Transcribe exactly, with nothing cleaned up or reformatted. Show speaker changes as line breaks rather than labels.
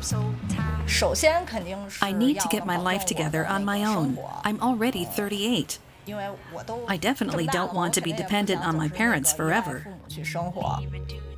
首先肯定是
I need to
要
get my
保
life
证我
together
的
on
那
my
个生
own.
活，
I'm already thirty-eight.
因为我都
I definitely
这么大了
don't
嘛，我
want to
肯
be
定也不
dependent
想
on my
总是那
parents
个依赖
forever.
父母去生活。